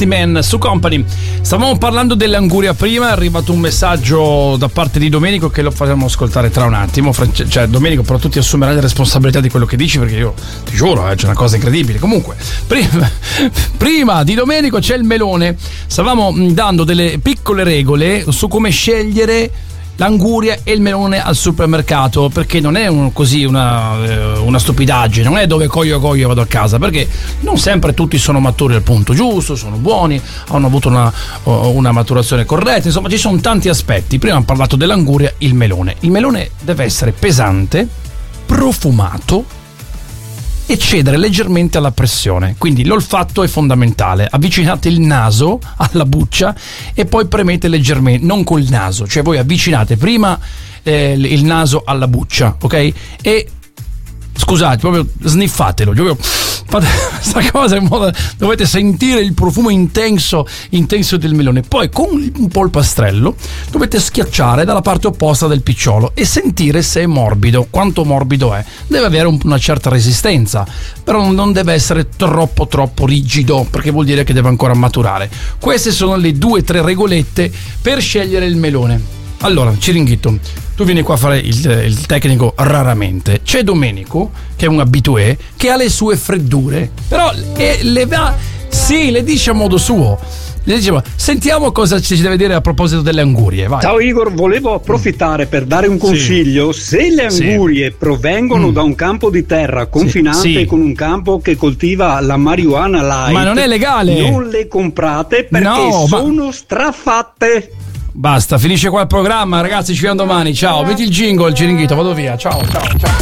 Man su Company. Stavamo parlando dell'anguria prima, è arrivato un messaggio da parte di Domenico che lo facciamo ascoltare tra un attimo. Cioè, Domenico, però tu ti assumerai la responsabilità di quello che dici, perché io ti giuro, c'è una cosa incredibile. Comunque, prima di Domenico c'è il melone. Stavamo dando delle piccole regole su come scegliere l'anguria e il melone al supermercato, perché non è una stupidaggine, non è dove coglio vado a casa, perché non sempre tutti sono maturi al punto giusto, sono buoni, hanno avuto una maturazione corretta, insomma ci sono tanti aspetti. Prima abbiamo parlato dell'anguria. Il melone deve essere pesante, profumato e cedere leggermente alla pressione, quindi l'olfatto è fondamentale. Avvicinate il naso alla buccia e poi premete leggermente, non col naso, cioè voi avvicinate prima il naso alla buccia, ok? E scusate, proprio sniffatelo, proprio fate questa cosa in modo dovete sentire il profumo intenso del melone. Poi con un polpastrello dovete schiacciare dalla parte opposta del picciolo e sentire se è morbido, quanto morbido è. Deve avere una certa resistenza, però non deve essere troppo rigido, perché vuol dire che deve ancora maturare. Queste sono le 2-3 regolette per scegliere il melone. Allora, Ciringhito, tu vieni qua a fare il tecnico raramente. C'è Domenico, che è un abitué, che ha le sue freddure, però le dice a modo suo. Le dicevo, sentiamo cosa ci deve dire a proposito delle angurie. Vai. Ciao Igor, volevo approfittare per dare un consiglio. Se le angurie provengono da un campo di terra confinante con un campo che coltiva la marijuana light, ma non è legale, non le comprate perché sono strafatte. Basta, finisce qua il programma, ragazzi, ci vediamo domani. Ciao, metti il jingle, Ciringhito, vado via. Ciao.